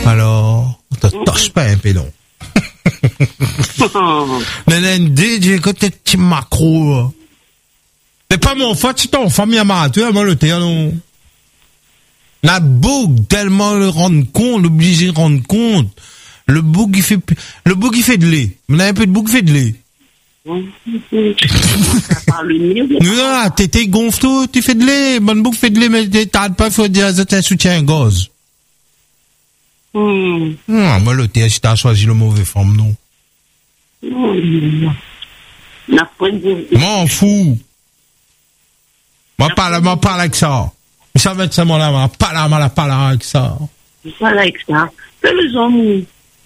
Alors, on te torche pas un peu, non. Mais DJ, côté petit macro. C'est pas mon faute, c'est ton famille amateur, moi, le terre, non. La boucle, tellement le rendre compte, l'obligé de rendre compte. Le bouc, il fait de lait. On a un peu de bouc qui fait de lait. Non, t'es gonfle tout, tu fais de lait. Bonne bouc fait de lait, mais t'arrêtes pas, faut dire, c'est un soutien à gaz. Moi, le thé, si t'as choisi le mauvais forme, non. M'en fous. Moi, parle avec ça. Ça va être ça, moi, là, parle avec ça. Parle avec ça. Fais les hommes.